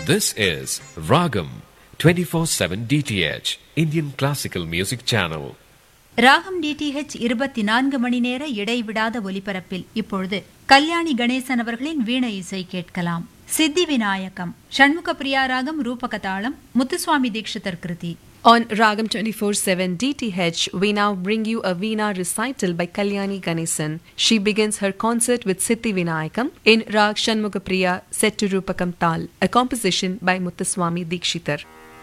This is Ragam 24/7 DTH Indian Classical Music Channel. ராகம் DTH 24 மணி நேர இடைவிடாத ஒலிபரப்பில் இப்பொழுது கல்யாணி கணேசன் அவர்களின் வீணை இசை கேட்கலாம். சித்தி விநாயகம், ஷண்முக பிரியா ராகம், ரூபகதாளம், முத்துசுவாமி தீக்ஷிதர் கிருதி. On Ragam 24/7 DTH, we now bring you a Veena recital by Kalyani Ganesan. She begins her concert with Siddhi Vinayakam in Rag Shanmugapriya set to Rupakam Tal, a composition by Muthuswami Dikshitar.